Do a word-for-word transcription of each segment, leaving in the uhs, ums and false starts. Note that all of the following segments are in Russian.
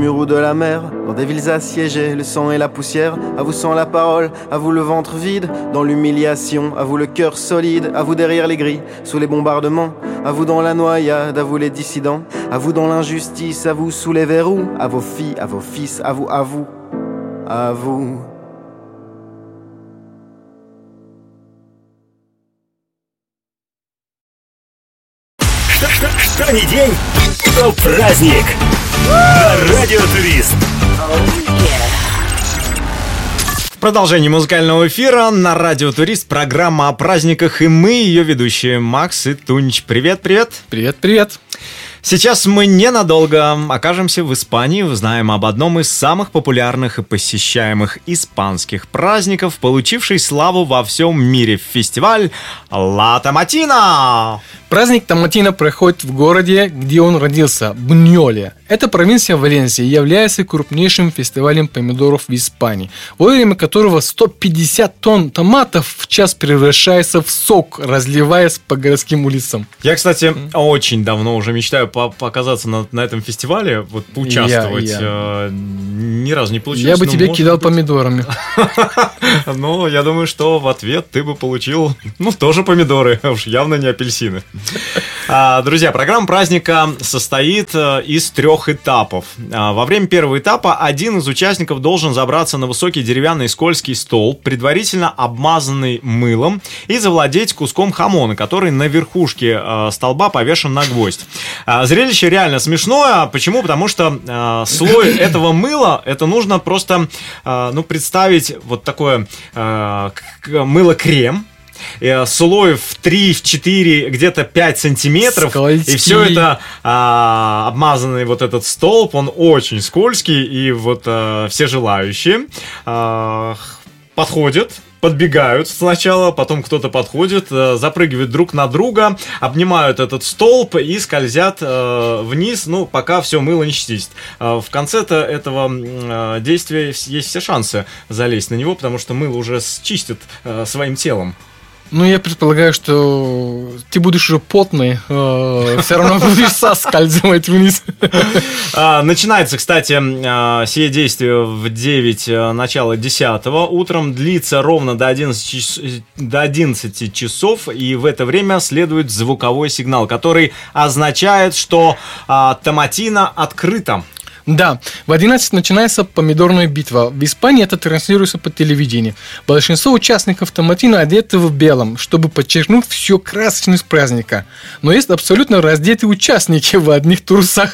Murs de la mer, dans des villes assiégées, le sang et la poussière, à vous sans la parole, à vous le ventre vide, dans l'humiliation, à vous le cœur solide, à vous derrière les grilles, sous les bombardements, à vous dans la noyade, à vous les dissidents, à vous dans l'injustice, à vous sous les verrous, à vos filles, à vos fils, à vous, à vous, à vous. Что, что, что ни день, то праздник на Радио Турист. В продолжении музыкального эфира на Радио Турист программа о праздниках, и мы, ее ведущие, Макс и Тунич. Привет, привет. Привет, привет. Сейчас мы ненадолго окажемся в Испании, узнаем об одном из самых популярных и посещаемых испанских праздников, получивший славу во всем мире, фестиваль Ла Томатина. Праздник Томатина проходит в городе, где он родился, Буньоле. Это провинция Валенсия, является крупнейшим фестивалем помидоров в Испании, во время которого сто пятьдесят тонн томатов в час превращается в сок, разливаясь по городским улицам. Я, кстати, очень давно уже мечтаю показаться на, на этом фестивале, вот поучаствовать. Я, я. Ни разу не получилось. Я бы тебе кидал быть... помидорами. Ну, я думаю, что в ответ ты бы получил, ну, тоже помидоры, уж явно не апельсины. Друзья, программа праздника состоит из трех этапов. Во время первого этапа один из участников должен забраться на высокий деревянный скользкий стол, предварительно обмазанный мылом, и завладеть куском хамона, который на верхушке столба повешен на гвоздь. Зрелище реально смешное. Почему? Потому что слой этого мыла, это нужно просто, ну, представить вот такое мыло-крем, слой в три-четыре, где-то пять сантиметров, скользкий. И все это а, обмазанный вот этот столб, он очень скользкий, и вот а, все желающие а, подходят, подбегают сначала, потом кто-то подходит, запрыгивают друг на друга, обнимают этот столб и скользят э, вниз, ну, пока все мыло не чистит. В конце-то этого э, действия есть все шансы залезть на него, потому что мыло уже счистит э, своим телом. Ну, я предполагаю, что ты будешь уже потный, э, все равно будешь соскальзывать вниз. Начинается, кстати, сие действие в девять, начало десятого. Утром длится ровно до одиннадцати, до одиннадцати часов, и в это время следует звуковой сигнал, который означает, что а, Томатина открыта. Да, в одиннадцать начинается помидорная битва. В Испании это транслируется по телевидению. Большинство участников Томатина одеты в белом, чтобы подчеркнуть всю красочность праздника. Но есть абсолютно раздетые участники в одних трусах.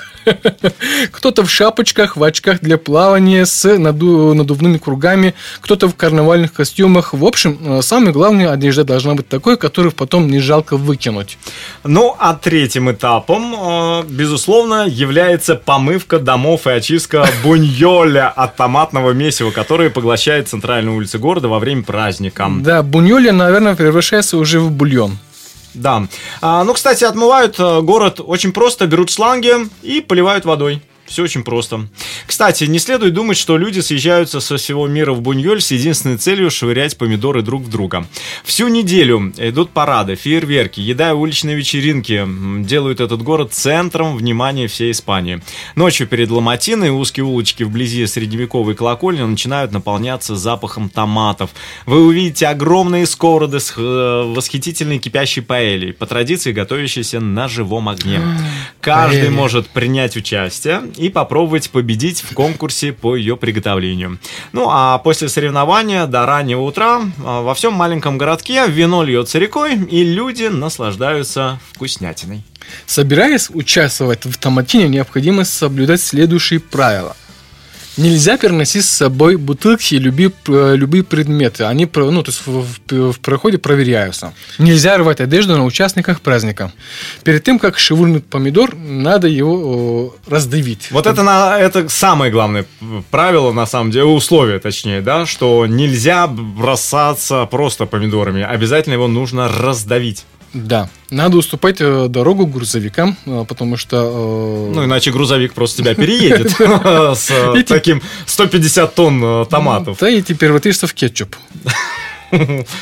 Кто-то в шапочках, в очках для плавания с наду- надувными кругами, кто-то в карнавальных костюмах. В общем, самая главная одежда должна быть такой, которую потом не жалко выкинуть. Ну, а третьим этапом, безусловно, является помывка домов и очистка буньоля от томатного месива, которое поглощает центральные улицы города во время праздника. Да, буньоля, наверное, превращается уже в бульон. Да. А, ну, кстати, отмывают город очень просто, берут шланги и поливают водой. Все очень просто. Кстати, не следует думать, что люди съезжаются со всего мира в Буньоль с единственной целью швырять помидоры друг в друга. Всю неделю идут парады, фейерверки, еда и уличные вечеринки делают этот город центром внимания всей Испании. Ночью перед Ламатиной узкие улочки вблизи средневековой колокольни начинают наполняться запахом томатов. Вы увидите огромные сковороды с восхитительной кипящей паэльей, по традиции готовящейся на живом огне. Каждый может принять участие и попробовать победить в конкурсе по ее приготовлению. Ну, а после соревнования до раннего утра во всем маленьком городке вино льется рекой, и люди наслаждаются вкуснятиной. Собираясь участвовать в Томатине, необходимо соблюдать следующие правила. Нельзя переносить с собой бутылки и любые, любые предметы. Они, ну, то есть в, в, в проходе проверяются. Нельзя рвать одежду на участниках праздника. Перед тем, как швырнуть помидор, надо его о, раздавить. Вот это, на, это самое главное правило, на самом деле, условие, точнее, да, что нельзя бросаться просто помидорами. Обязательно его нужно раздавить. Да, надо уступать э, дорогу грузовикам, э, потому что... Э... Ну, иначе грузовик просто тебя переедет с таким сто пятьдесят тонн томатов. Да, и ты превратишься в кетчуп.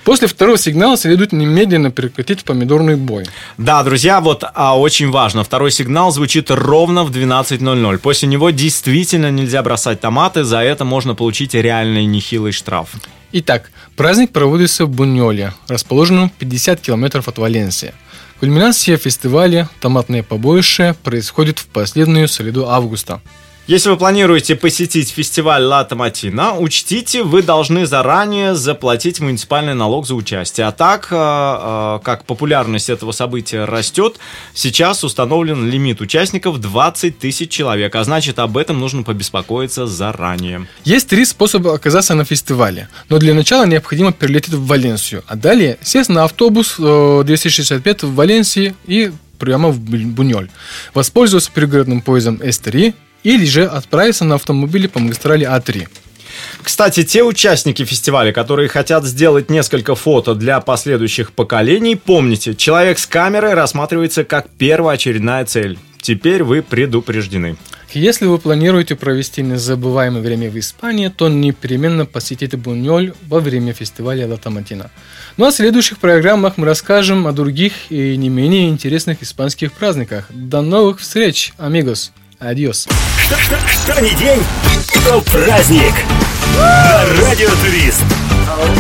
После второго сигнала следует немедленно прекратить помидорный бой. Да, друзья, вот а, очень важно. Второй сигнал звучит ровно в двенадцать ноль ноль. После него действительно нельзя бросать томаты. За это можно получить реальный нехилый штраф. Итак, праздник проводится в Буньоле, расположенном пятьдесят километров от Валенсии. Кульминация фестиваля «Томатное побоище» происходит в последнюю среду августа. Если вы планируете посетить фестиваль Ла Томатина, учтите, вы должны заранее заплатить муниципальный налог за участие. А так, э, э, как популярность этого события растет, сейчас установлен лимит участников двадцать тысяч человек, а значит, об этом нужно побеспокоиться заранее. Есть три способа оказаться на фестивале, но для начала необходимо прилететь в Валенсию, а далее сесть на автобус э, двести шестьдесят пять в Валенсии и прямо в Буньоль, воспользоваться пригородным поездом эс три или же отправиться на автомобиле по магистрали а три. Кстати, те участники фестиваля, которые хотят сделать несколько фото для последующих поколений, помните, человек с камерой рассматривается как первоочередная цель. Теперь вы предупреждены. Если вы планируете провести незабываемое время в Испании, то непременно посетите Буньоль во время фестиваля Ла Томатина. Ну а в следующих программах мы расскажем о других и не менее интересных испанских праздниках. До новых встреч, амигос! Адьос. Что, что, что ни день, то праздник. На Радио Турист.